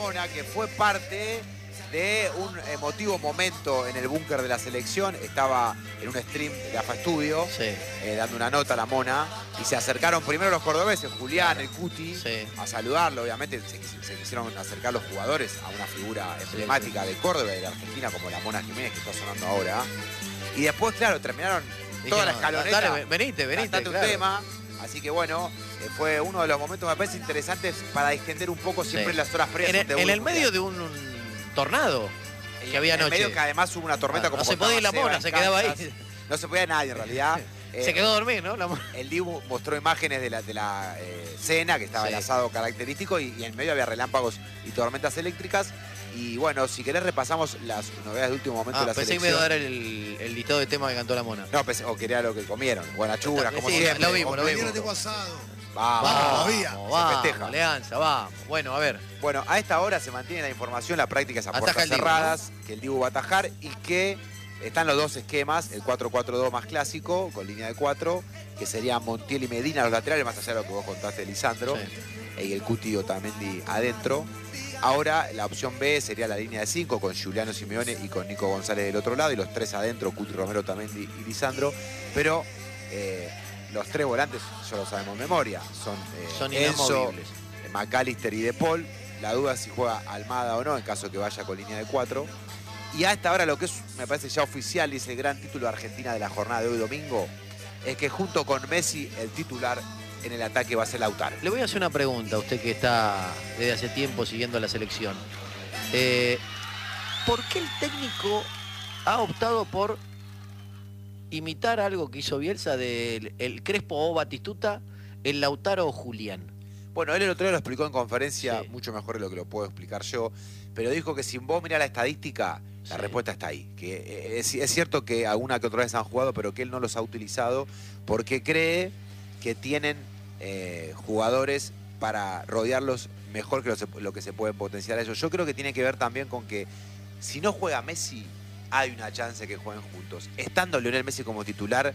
Que fue parte de un emotivo momento en el búnker de la selección. Estaba en un stream de AFA Studio, dando una nota a la Mona, y se acercaron primero los cordobeses, Julián, el Cuti, a saludarlo. Obviamente se quisieron acercar los jugadores a una figura emblemática de Córdoba y de Argentina, como la Mona Jiménez, que está sonando ahora. Y después, claro, terminaron toda la escaloneta. Dale, venite, Claro. Un tema. Así que bueno, fue uno de los momentos, me parece, interesantes para extender un poco siempre las horas previas. En el medio de un tornado que había anoche. En medio que además hubo una tormenta, como no se podía ir la Mona, se quedaba ahí. No se podía nadie en realidad. Se quedó a dormir, ¿no? El Dibu mostró imágenes de la cena, que estaba el asado característico, y en medio había relámpagos y tormentas eléctricas. Y bueno, si querés repasamos las novedades de último momento de la selección. Pensé que me iba a dar el listado de temas que cantó la Mona. No, o quería lo que comieron. Guanachuras, como siempre. Lo vimos. Mañana tengo asado. Vamos, festeja. Alianza, vamos. Bueno, a ver. Bueno, a esta hora se mantiene la información, la práctica es a puertas cerradas, que el Dibu va a atajar y que están los dos esquemas, el 4-4-2 más clásico, con línea de 4, que serían Montiel y Medina los laterales, más allá de lo que vos contaste, Lisandro, y el Cuti Otamendi adentro. Ahora la opción B sería la línea de 5 con Giuliano Simeone y con Nico González del otro lado, y los tres adentro, Cuti, Romero, Otamendi y Lisandro. Pero los tres volantes ya lo sabemos de memoria, son Enzo, McAllister y De Paul. La duda es si juega Almada o no, en caso que vaya con línea de 4. Y a esta hora lo que es, me parece ya oficial, y es el gran título de Argentina de la jornada de hoy domingo, es que junto con Messi, el titular en el ataque va a ser Lautaro. Le voy a hacer una pregunta a usted que está desde hace tiempo siguiendo a la selección. ¿Por qué el técnico ha optado por imitar algo que hizo Bielsa del el Crespo o Batistuta, el Lautaro o Julián? Bueno, él el otro día lo explicó en conferencia, mucho mejor de lo que lo puedo explicar yo, pero dijo que si vos mirás la estadística, la respuesta está ahí. Que es cierto que alguna que otra vez han jugado, pero que él no los ha utilizado porque cree que tienen jugadores para rodearlos mejor que lo que se pueden potenciar a ellos. Yo creo que tiene que ver también con que si no juega Messi, hay una chance que jueguen juntos. Estando Lionel Messi como titular,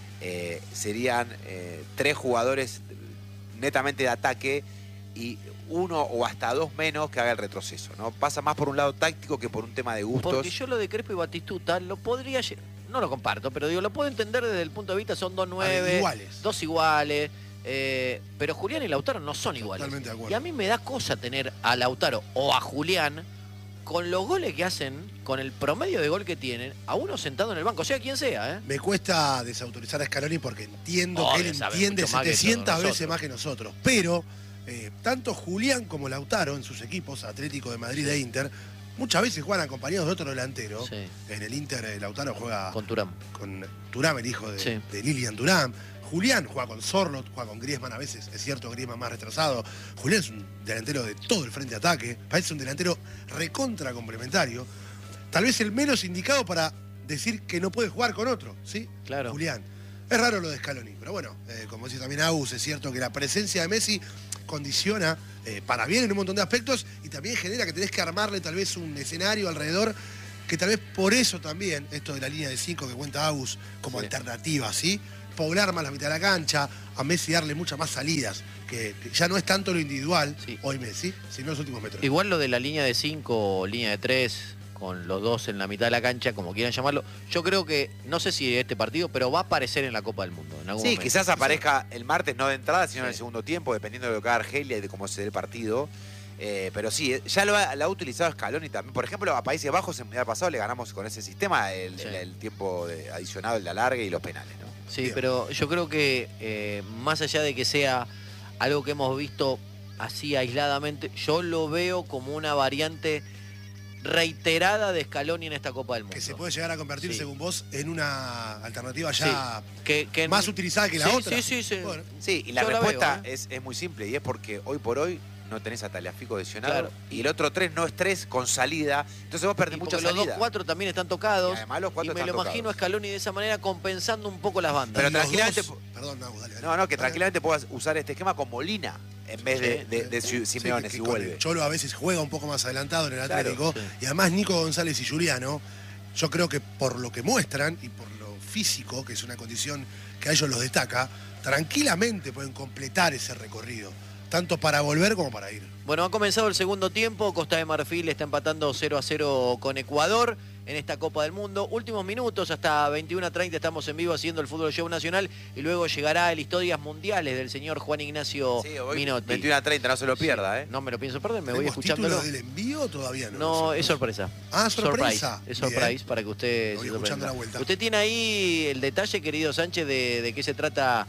serían tres jugadores netamente de ataque y uno o hasta dos menos que haga el retroceso, ¿no? Pasa más por un lado táctico que por un tema de gustos. Porque yo lo de Crespo y Batistuta lo podría... No lo comparto, pero digo, lo puedo entender desde el punto de vista, son 2-9, dos iguales. Pero Julián y Lautaro no son iguales. Totalmente de acuerdo. Y a mí me da cosa tener a Lautaro o a Julián con los goles que hacen, con el promedio de gol que tienen, a uno sentado en el banco, sea quien sea. Me cuesta desautorizar a Scaloni porque entiendo que él entiende 700 veces más que nosotros. Pero tanto Julián como Lautaro en sus equipos, Atlético de Madrid e Inter, muchas veces juegan acompañados de otro delantero. En el Inter, Lautaro juega con Thuram. Con Thuram, el hijo de Lilian Thuram. Julián juega con Sorloth, juega con Griezmann a veces, es cierto, Griezmann más retrasado. Julián es un delantero de todo el frente de ataque, parece un delantero recontra complementario. Tal vez el menos indicado para decir que no puede jugar con otro, ¿sí? Claro. Julián. Es raro lo de Scaloni, pero bueno, como dice también Agus, es cierto que la presencia de Messi condiciona para bien en un montón de aspectos y también genera que tenés que armarle tal vez un escenario alrededor que tal vez por eso también, esto de la línea de 5 que cuenta Agus como alternativa, ¿sí? Poblar más la mitad de la cancha, a Messi darle muchas más salidas, que ya no es tanto lo individual hoy Messi, sino los últimos metros. Igual lo de la línea de 5 o línea de 3, con los dos en la mitad de la cancha, como quieran llamarlo, yo creo que, no sé si este partido, pero va a aparecer en la Copa del Mundo. En algún momento. Quizás aparezca el martes, no de entrada, sino en el segundo tiempo, dependiendo de lo que haga Argelia y de cómo se dé el partido. Pero sí, ya lo ha utilizado Scaloni también. Por ejemplo, a Países Bajos en el pasado le ganamos con ese sistema el tiempo adicionado, el alargue y los penales, ¿no? Sí, bien. Pero yo creo que más allá de que sea algo que hemos visto así aisladamente, yo lo veo como una variante reiterada de Scaloni en esta Copa del Mundo. Que se puede llegar a convertir, según vos, en una alternativa ya más utilizada que la otra. Bueno, y la respuesta es muy simple, y es porque hoy por hoy no tenés a Tagliafico lesionado, y el otro 3 no es 3 con salida, entonces vos perdés mucha salida. Los 2-4 también están tocados, y además los 4 me lo imagino a Scaloni de esa manera compensando un poco las bandas. Pero tranquilamente... Perdón, dale. No, que tranquilamente puedas usar este esquema con Molina en vez de Simeone, si vuelve. Cholo a veces juega un poco más adelantado en el Atlético, y además Nico González y Giuliano, yo creo que por lo que muestran y por lo físico, que es una condición que a ellos los destaca, tranquilamente pueden completar ese recorrido. tanto para volver como para ir. Bueno, ha comenzado el segundo tiempo. Costa de Marfil está empatando 0-0 con Ecuador en esta Copa del Mundo. Últimos minutos, hasta 21:30 estamos en vivo haciendo el Fútbol Show Nacional y luego llegará el Historias Mundiales del señor Juan Ignacio Minotti. 21:30, no se lo pierda, Sí, no me lo pienso perder, me voy escuchándolo. ¿Título del envío o todavía no? No, es sorpresa. Ah, sorpresa. Surprise. Es surprise. Bien. Para que usted Lo voy se escuchando sorprenda. la vuelta. Usted tiene ahí el detalle, querido Sánchez, de qué se trata.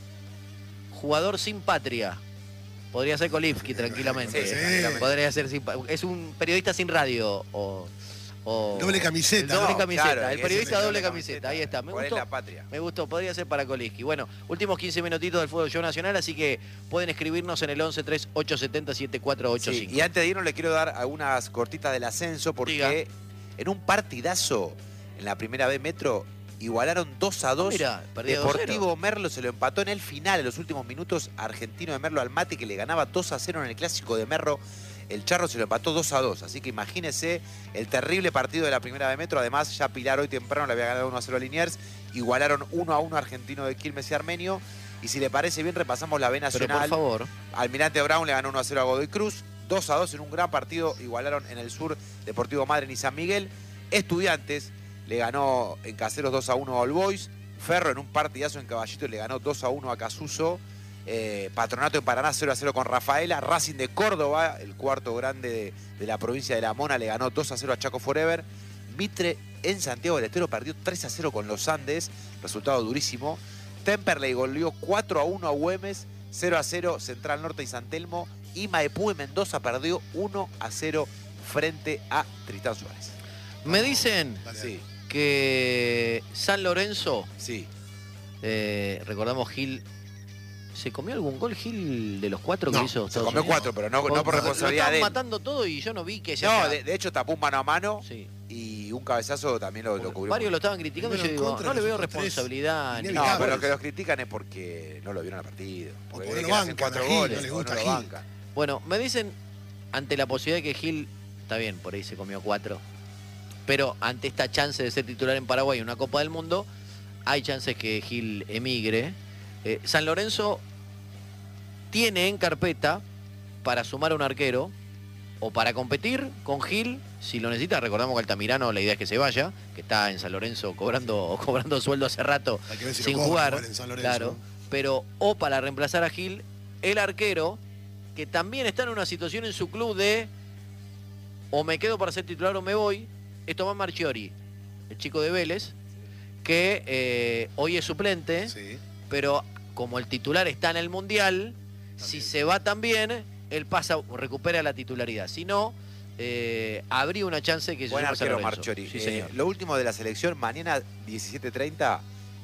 Jugador sin patria. Podría ser Kolivsky tranquilamente. Sí. Podría ser es un periodista sin radio o doble camiseta. Doble ¿no? camiseta, Claro, el periodista doble camiseta, ahí está. ¿Cuál es la patria? Me gustó, podría ser para Kolivsky. Bueno, últimos 15 minutitos del Fútbol Show Nacional, así que pueden escribirnos en el 11-3870-7485. Sí, y antes de irnos le quiero dar algunas cortitas del ascenso porque Diga. en un partidazo en la primera B Metro igualaron 2-2. Mirá, perdía Deportivo Merlo se lo empató en el final, en los últimos minutos, Argentino de Merlo al Mate, que le ganaba 2-0 en el clásico de Merlo. El Charro se lo empató 2-2, así que imagínese el terrible partido de la primera B Metro. Además, ya Pilar hoy temprano le había ganado 1-0 a Liniers. Igualaron 1-1 Argentino de Quilmes y Armenio. Y si le parece bien, repasamos la B Nacional. Pero por favor. Almirante Brown le ganó 1-0 a Godoy Cruz. 2-2 en un gran partido. Igualaron en el sur Deportivo Madryn y San Miguel. Estudiantes le ganó en Caseros 2-1 a All Boys. Ferro en un partidazo en Caballito le ganó 2-1 a Casuso. Patronato en Paraná 0-0 con Rafaela. Racing de Córdoba, el cuarto grande de la provincia de La Mona, le ganó 2-0 a Chaco Forever. Mitre en Santiago del Estero perdió 3-0 con los Andes, resultado durísimo. Temperley goleó 4-1 a Güemes, 0-0 Central Norte y San Telmo. Y Maipú y Mendoza perdió 1-0 frente a Tristán Suárez. Me dicen Sí, que San Lorenzo, sí. recordamos Gil. ¿Se comió algún gol Gil de los 4 que No, hizo Se Estados comió Unidos? 4, pero no por responsabilidad Lo de estaban él. matando todo y yo no vi que No, de hecho tapó un mano a mano Sí. y un cabezazo también lo cubrió. Varios lo estaban criticando y yo Primero digo, contra, no le veo nosotros tres. responsabilidad. ni Inevitable. No, nada. pero los que los critican es porque no lo vieron al partido. Porque porque ven no que lo hacen bancan 4 a Gil, goles no le o gusta no lo Gil. bancan. Bueno, me dicen, ante la posibilidad de que Gil, está bien, por ahí se comió 4, pero ante esta chance de ser titular en Paraguay en una Copa del Mundo, hay chances que Gil emigre. San Lorenzo tiene en carpeta para sumar un arquero o para competir con Gil, si lo necesita. Recordamos que Altamirano, la idea es que se vaya, que está en San Lorenzo cobrando sueldo hace rato Hay que ver si sin lo cobran jugar, igual en San Lorenzo. claro, pero o para reemplazar a Gil, el arquero, que también está en una situación en su club de o me quedo para ser titular o me voy, es Tomás Marchiori, el chico de Vélez, que hoy es suplente, Sí. pero como el titular está en el Mundial, si se va también, él pasa, recupera la titularidad. Si no, habría una chance que se Buen llama San arquero Lorenzo. Marchiori. Sí, señor. Lo último de la selección, mañana 17:30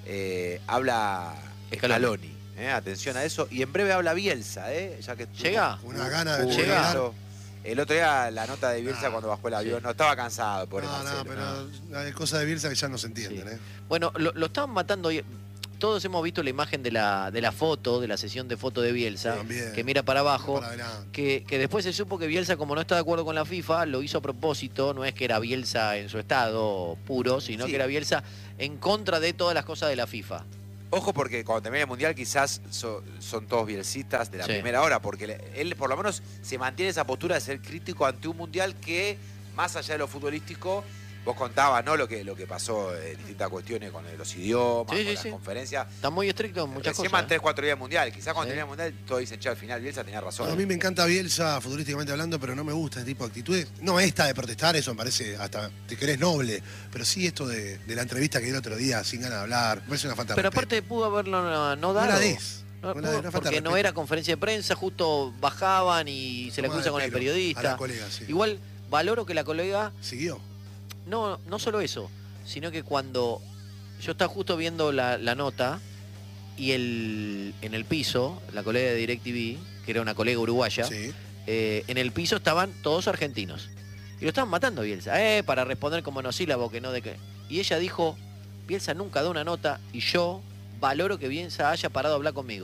habla Scaloni. Atención a eso. Y en breve habla Bielsa, ya que ¿Llega? Una gana de Llega. llegar. El otro día la nota de Bielsa No, cuando bajó el avión, sí. no estaba cansado, por No, Marcelo. pero hay cosas de Bielsa que ya no se entienden, Sí. ¿eh? Bueno, lo estaban matando. Todos hemos visto la imagen de la foto, de la sesión de foto de Bielsa, También. que mira para abajo. Para adelante. Que después se supo que Bielsa, como no está de acuerdo con la FIFA, lo hizo a propósito. No es que era Bielsa en su estado puro, sino Sí. que era Bielsa en contra de todas las cosas de la FIFA. Ojo porque cuando termine el Mundial quizás son todos bielcistas de la Sí. primera hora, porque él por lo menos se mantiene esa postura de ser crítico ante un Mundial que, más allá de lo futbolístico, vos contabas, ¿no? Lo que pasó en distintas cuestiones con los idiomas, Sí, con sí, las sí. conferencias. Está muy estricto en muchas Recién cosas. van 3-4 días del Mundial. Quizás cuando Sí. termine el Mundial todos dicen, che, al final Bielsa tenía razón. A mí me encanta Bielsa futbolísticamente hablando, pero no me gusta este tipo de actitudes. No esta de protestar, eso me parece hasta, te querés noble, pero sí esto de la entrevista que dio el otro día sin ganas de hablar, me parece una falta de Pero respeto. aparte pudo haberlo no No dado. la des. No, No la des, una falta de porque no respeto. era conferencia de prensa, justo bajaban y se le Tomada cruza de con el pelo a periodista. la colega, sí. Igual valoro que la colega, Siguió. no solo eso, sino que cuando yo estaba justo viendo la nota y en el piso, la colega de DirecTV, que era una colega uruguaya, Sí. en el piso estaban todos argentinos. Y lo estaban matando a Bielsa, para responder como monosílabo, que no de qué. Y ella dijo, Bielsa nunca da una nota y yo valoro que Bielsa haya parado a hablar conmigo.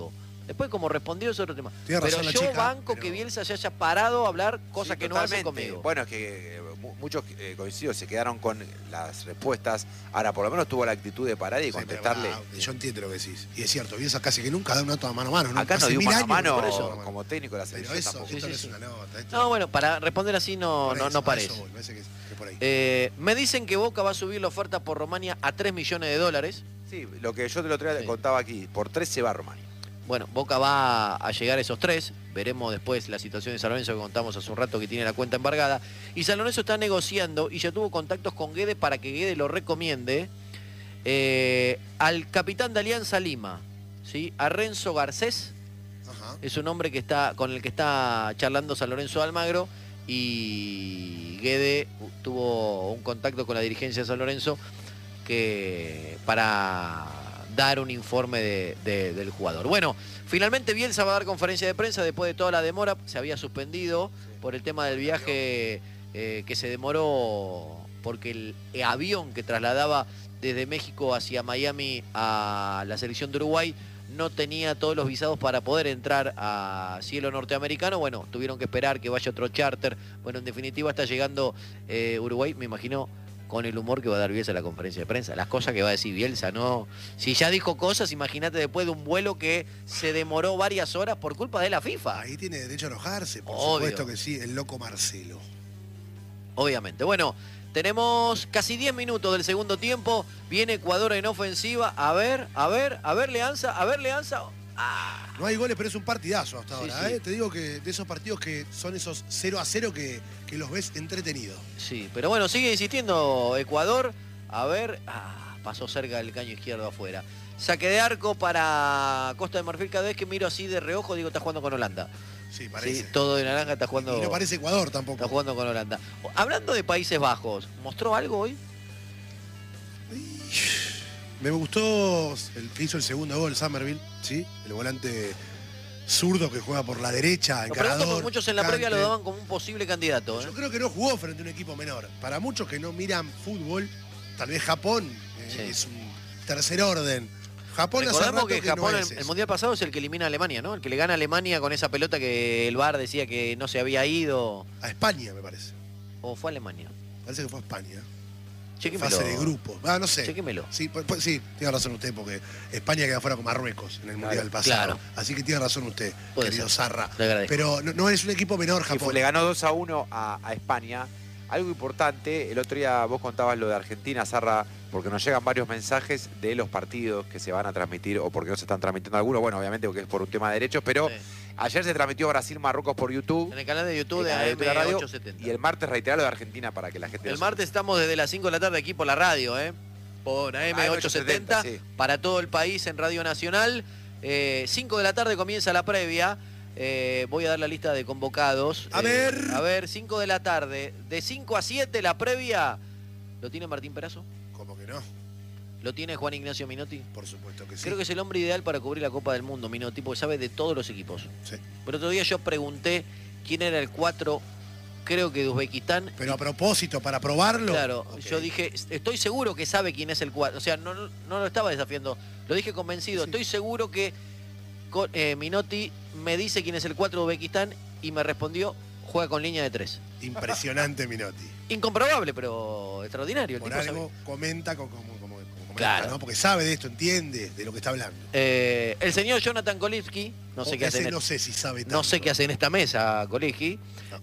Después, como respondió, es otro tema. Tiene Pero razón la yo chica, banco pero- que Bielsa se haya parado a hablar cosas Sí, que no hace totalmente. conmigo. Bueno, es que muchos coincido, se quedaron con las respuestas. Ahora, por lo menos tuvo la actitud de parar y Sí, contestarle. pero, yo entiendo lo que decís. Y es cierto, Bielsa casi que nunca da una nota mano a mano. ¿no? Acá no Hace dio 1000 mano a años mano que no da eso, mano a mano. como técnico de la Pero selección eso, tampoco. esto Sí, no sí, es sí. una nota. Esto, No, bueno, para responder así no por eso, no a parece. eso voy, parece que por ahí. Me dicen que Boca va a subir la oferta por Romania a 3 millones de dólares. Sí, lo que yo te lo Sí. contaba aquí, por 3 se va a Romania. Bueno, Boca va a llegar a esos 3. Veremos después la situación de San Lorenzo que contamos hace un rato que tiene la cuenta embargada. Y San Lorenzo está negociando y ya tuvo contactos con Guede para que Guede lo recomiende al capitán de Alianza Lima, ¿sí? A Renzo Garcés. Ajá. Es un hombre con el que está charlando San Lorenzo de Almagro y Guede tuvo un contacto con la dirigencia de San Lorenzo para dar un informe del jugador. Bueno, finalmente Bielsa va a dar conferencia de prensa después de toda la demora. Se había suspendido por el tema del viaje que se demoró porque el avión que trasladaba desde México hacia Miami a la selección de Uruguay no tenía todos los visados para poder entrar a cielo norteamericano. Bueno, tuvieron que esperar que vaya otro charter. Bueno, en definitiva está llegando Uruguay, me imagino, con el humor que va a dar Bielsa a la conferencia de prensa. Las cosas que va a decir Bielsa, ¿no? Si ya dijo cosas, imagínate después de un vuelo que se demoró varias horas por culpa de la FIFA. Ahí tiene derecho a enojarse, por Obvio. supuesto que sí, el loco Marcelo. Obviamente. Bueno, tenemos casi 10 minutos del segundo tiempo. Viene Ecuador en ofensiva. A ver, Leanza. Ah. No hay goles, pero es un partidazo hasta Sí, ahora. sí. Te digo que de esos partidos que son esos 0-0 que los ves entretenidos. Sí, pero bueno, sigue insistiendo Ecuador. A ver, pasó cerca del caño izquierdo afuera. Saque de arco para Costa de Marfil. Cada vez que miro así de reojo, digo, está jugando con Holanda. Sí, parece. Sí, todo de naranja está jugando. Y no parece Ecuador tampoco. Está jugando con Holanda. Hablando de Países Bajos, ¿mostró algo hoy? Me gustó el que hizo el segundo gol, Somerville, ¿sí? El volante zurdo que juega por la derecha, Lo pregunto porque encarador. muchos en la previa lo cante. daban como un posible candidato. Yo creo que no jugó frente a un equipo menor. Para muchos que no miran fútbol, tal vez Japón Sí. es un tercer orden. Japón hace Recordemos rato que que Japón no es el eso. Mundial pasado es el que elimina a Alemania, ¿no? El que le gana a Alemania con esa pelota que el VAR decía que no se había ido. A España, me parece. ¿O fue a Alemania? Parece que fue a España. Chéquemelo. Fase de grupo. No sé. Chéquemelo. Sí, sí, tiene razón usted, porque España queda fuera con Marruecos en el Mundial pasado. claro. Así que tiene razón usted, Puede querido ser. Zarra. Le agradezco. Pero no es un equipo menor, Y Japón. le ganó 2-1 a España. Algo importante, el otro día vos contabas lo de Argentina, Zarra, porque nos llegan varios mensajes de los partidos que se van a transmitir o porque no se están transmitiendo algunos. Bueno, obviamente porque es por un tema de derechos, pero Sí. ayer se transmitió Brasil-Marruecos por YouTube. En el canal de YouTube de en la YouTube de la radio, AM870. y el martes reiterar lo de Argentina para que la gente El lo martes estamos desde las 5 de la tarde aquí por la radio, por AM870, sí. para todo el país en Radio Nacional. 5 de la tarde comienza la previa. Voy a dar la lista de convocados. A ver. A ver, 5 de la tarde. De 5 a 7 la previa. ¿Lo tiene Martín Perazo? Como que no, ¿Lo tiene Juan Ignacio Minotti? por supuesto que sí. Creo que es el hombre ideal para cubrir la Copa del Mundo, Minotti, porque sabe de todos los equipos. Sí. Pero otro día yo pregunté quién era el 4, creo que de Uzbekistán. Pero a propósito, para probarlo. Claro, Ok. yo dije, estoy seguro que sabe quién es el 4. O sea, no lo estaba desafiando. Lo dije convencido. Sí. Estoy seguro que Minotti me dice quién es el 4 de Uzbekistán y me respondió, juega con línea de 3. Impresionante, Minotti. Incomprobable, pero extraordinario. El Por tipo algo sabe. comenta como Claro. comenta, ¿no? Porque sabe de esto, entiende de lo que está hablando. El señor Jonathan Kolivsky, no sé qué hace Ese en no sé si sabe tanto. no sé qué hace en esta mesa, Kolivsky, No.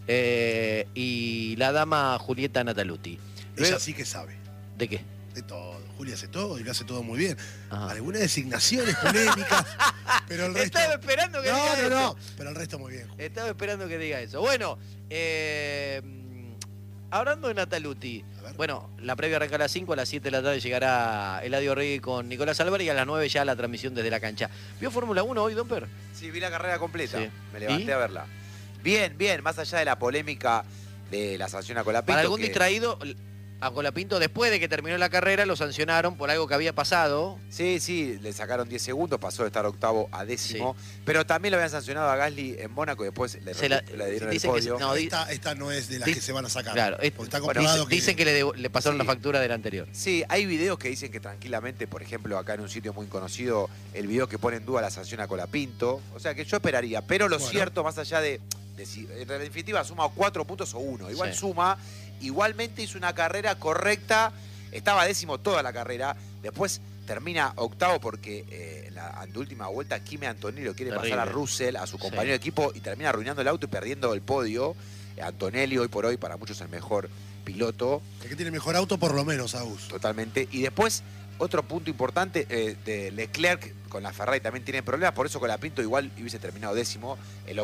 y la dama Julieta Nataluti. Ella Luego- sí que sabe. ¿De qué? De todo. Julia hace todo y lo hace todo muy bien. Ajá. Algunas designaciones polémicas, pero el resto. Estaba esperando que diga eso. No. Pero el resto muy bien. Estaba esperando que diga eso. Bueno, hablando de Nataluti, A ver. bueno, la previa arranca a las 5, a las 7 de la tarde llegará Eladio Rey con Nicolás Álvarez y a las 9 ya la transmisión desde la cancha. ¿Vio Fórmula 1 hoy, Don Per? Sí, vi la carrera completa. Sí. Me levanté ¿Y? a verla. Bien, más allá de la polémica de la sanción a Colapito. Para algún que- distraído, A Colapinto, después de que terminó la carrera, lo sancionaron por algo que había pasado. Sí, le sacaron 10 segundos, pasó de estar octavo a décimo. Pero también lo habían sancionado a Gasly en Mónaco y después le dieron el podio. Esta no es de las que se van a sacar. Claro, está comprobado dicen que le pasaron la factura del anterior. Sí, hay videos que dicen que tranquilamente, por ejemplo, acá en un sitio muy conocido, el video que pone en duda la sanción a Colapinto. O sea que yo esperaría. Pero lo cierto, más allá de si en la definitiva suma 4 puntos o 1, igual suma. Igualmente hizo una carrera correcta, estaba décimo toda la carrera, después termina octavo porque en la anteúltima vuelta Kimi Antonelli lo quiere pasar a Russell, a su compañero de equipo, y termina arruinando el auto y perdiendo el podio. Antonelli hoy por hoy para muchos el mejor piloto. El que tiene el mejor auto por lo menos, Agus. Totalmente. Y después, otro punto importante, de Leclerc con la Ferrari también tiene problemas, por eso Colapinto igual hubiese terminado décimo.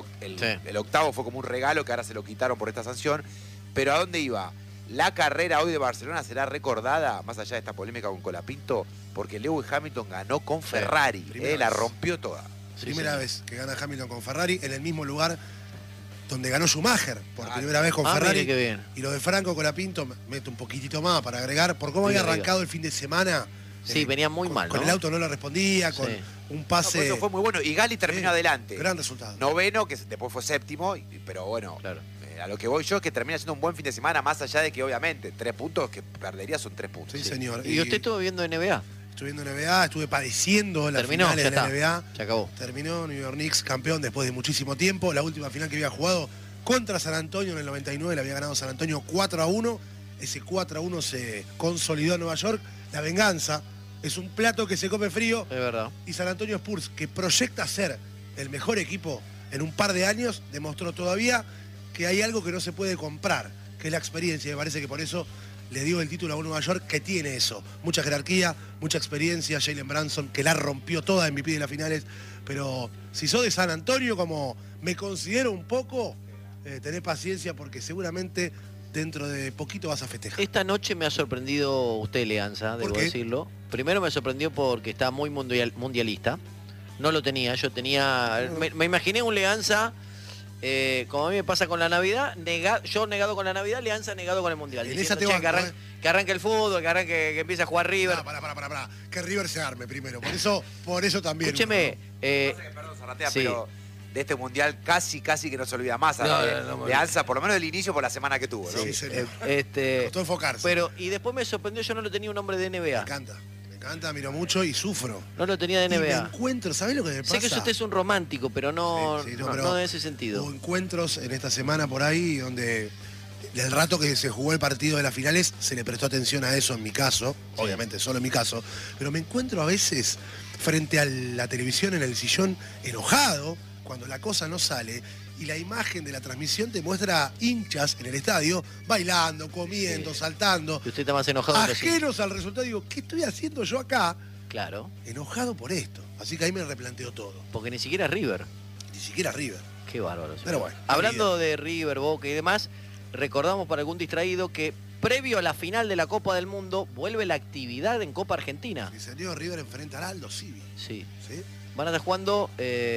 El octavo fue como un regalo que ahora se lo quitaron por esta sanción. Pero ¿a dónde iba? La carrera hoy de Barcelona será recordada, más allá de esta polémica con Colapinto, porque Lewis Hamilton ganó con Ferrari. La rompió toda. Primera vez que gana Hamilton con Ferrari en el mismo lugar donde ganó Schumacher por primera vez con Ferrari. Qué bien. Y lo de Franco Colapinto, meto un poquitito más para agregar, por cómo había arrancado el fin de semana. Sí, venía muy mal, con el auto no le respondía, con un pase. Eso fue muy bueno. Y Gali terminó adelante. Gran resultado. Noveno, que después fue séptimo, pero bueno. Claro. A lo que voy yo es que termina siendo un buen fin de semana, más allá de que obviamente 3 puntos que perdería son 3 puntos. Sí, señor. ¿Y usted estuvo viendo NBA? Estuve viendo NBA, estuve padeciendo las finales de la NBA. Se acabó. Terminó New York Knicks campeón después de muchísimo tiempo. La última final que había jugado contra San Antonio en el 99, la había ganado San Antonio 4-1. Ese 4-1 se consolidó en Nueva York. La venganza es un plato que se come frío. Es verdad. Y San Antonio Spurs, que proyecta ser el mejor equipo en un par de años, demostró todavía que hay algo que no se puede comprar, que es la experiencia. Me parece que por eso le dio el título a un Nueva York que tiene eso. Mucha jerarquía, mucha experiencia. Jalen Brunson, que la rompió toda en MVP de las finales. Pero si sos de San Antonio, como me considero un poco, tenés paciencia porque seguramente dentro de poquito vas a festejar. Esta noche me ha sorprendido usted, Leanza, debo decirlo. Primero me sorprendió porque está muy mundialista. No lo tenía, yo tenía... Me imaginé un Leanza... como a mí me pasa con la Navidad, yo negado con la Navidad, Leanza negado con el Mundial. En esa te banco, que arranque el fútbol, que empiece a jugar River. Pará. Que River se arme primero. Por eso también. Escúcheme. Perdón, Zarratea, pero de este Mundial casi que no se olvida más. Leanza, por lo menos del inicio, por la semana que tuvo. ¿no? Sí, señor. Costó enfocarse. Pero, y después me sorprendió, yo no lo tenía un nombre de NBA. Me encanta, miro mucho y sufro. No lo tenía de NBA. Y me encuentro, ¿sabés lo que me pasa? Sé que usted es un romántico, pero no en ese sentido. Hubo encuentros en esta semana por ahí donde el rato que se jugó el partido de las finales se le prestó atención a eso en mi caso, obviamente solo en mi caso, pero me encuentro a veces frente a la televisión en el sillón enojado cuando la cosa no sale y la imagen de la transmisión te muestra hinchas en el estadio bailando, comiendo, saltando. Y usted está más enojado. Ajenos al resultado. Digo, ¿qué estoy haciendo yo acá? Claro. Enojado por esto. Así que ahí me replanteo todo. Porque ni siquiera River. Ni siquiera River. Qué bárbaro. Pero bueno. Hablando de River, Boca y demás, recordamos para algún distraído que previo a la final de la Copa del Mundo vuelve la actividad en Copa Argentina. Mi señor River enfrenta al Aldo Civi. Sí. Van a estar jugando...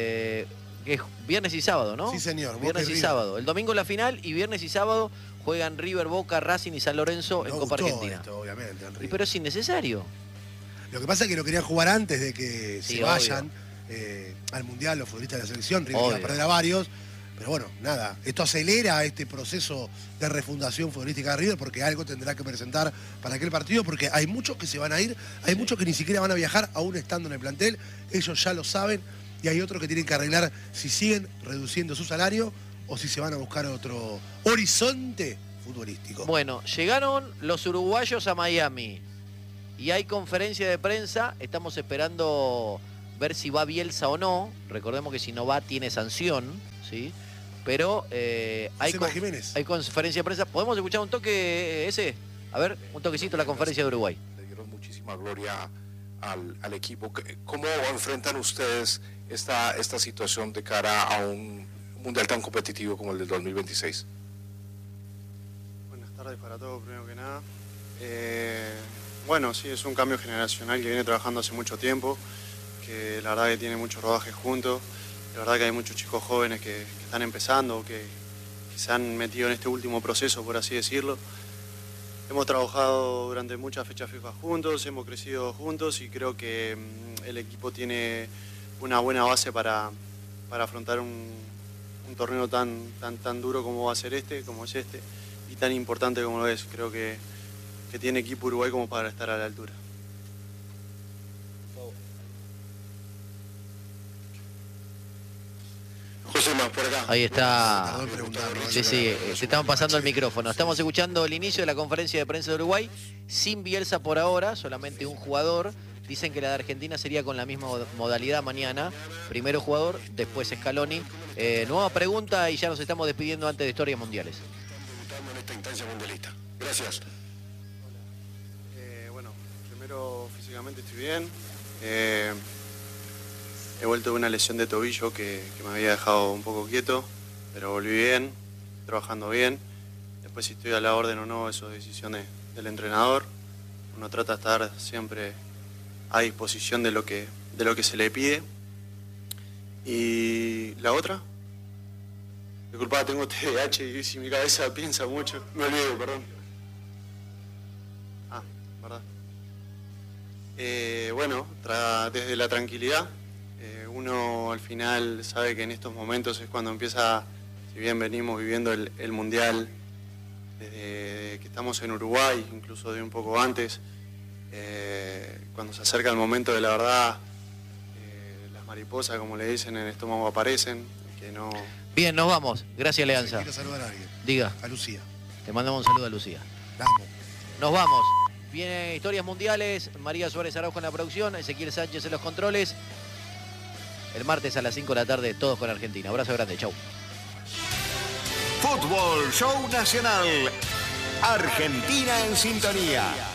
que es viernes y sábado, ¿no? Sí, señor. Viernes y sábado. El domingo la final y viernes y sábado juegan River, Boca, Racing y San Lorenzo en Copa Argentina. Esto, obviamente, pero es innecesario. Lo que pasa es que lo querían jugar antes de que se vayan al Mundial los futbolistas de la selección. River iba a perder a varios. Pero bueno, nada. Esto acelera este proceso de refundación futbolística de River porque algo tendrá que presentar para aquel partido porque hay muchos que se van a ir, hay muchos que ni siquiera van a viajar aún estando en el plantel. Ellos ya lo saben. Y hay otros que tienen que arreglar si siguen reduciendo su salario o si se van a buscar otro horizonte futbolístico. Bueno, llegaron los uruguayos a Miami y hay conferencia de prensa. Estamos esperando ver si va Bielsa o no. Recordemos que si no va tiene sanción, ¿sí? Pero hay conferencia de prensa. ¿Podemos escuchar un toque ese? A ver, un toquecito la conferencia de Uruguay. Le dieron muchísima gloria al equipo. ¿Cómo enfrentan ustedes esta situación de cara a un mundial tan competitivo como el del 2026? Buenas tardes para todos, primero que nada. Bueno, sí, es un cambio generacional que viene trabajando hace mucho tiempo, que la verdad que tiene mucho rodaje juntos. La verdad que hay muchos chicos jóvenes que están empezando, que se han metido en este último proceso, por así decirlo. hemos trabajado durante muchas fechas FIFA juntos, hemos crecido juntos y creo que el equipo tiene una buena base para afrontar un torneo tan duro como va a ser como es este, y tan importante como lo es. Creo que tiene equipo Uruguay como para estar a la altura. José, más por acá. Ahí está. Sí, Sí, te estaban pasando el micrófono. Estamos escuchando el inicio de la conferencia de prensa de Uruguay, sin Bielsa por ahora, solamente un jugador. Dicen que la de Argentina sería con la misma modalidad mañana. Primero jugador, después Scaloni. Nueva pregunta y ya nos estamos despidiendo antes de historias mundiales. En esta instancia mundialista. Gracias. Bueno, primero físicamente estoy bien. He vuelto de una lesión de tobillo que me había dejado un poco quieto, pero volví bien, trabajando bien. Después si estoy a la orden o no, eso es decisión del entrenador. Uno trata de estar siempre a disposición de lo que se le pide. Y la otra, disculpa, tengo TDAH y si mi cabeza piensa mucho, me olvido, perdón. Verdad. Bueno, desde la tranquilidad, uno al final sabe que en estos momentos es cuando empieza, si bien venimos viviendo el Mundial desde que estamos en Uruguay, incluso de un poco antes, cuando se acerca el momento de la verdad, las mariposas, como le dicen, en el estómago aparecen, que no... Bien, nos vamos. Gracias, Leanza. Quiero saludar a alguien. Diga. A Lucía. Te mandamos un saludo a Lucía. La amo. Nos vamos. Viene Historias Mundiales, María Suárez Araujo en la producción, Ezequiel Sánchez en los controles. El martes a las 5 de la tarde, todos con Argentina. Abrazo grande, chau. Fútbol Show Nacional. Argentina en sintonía.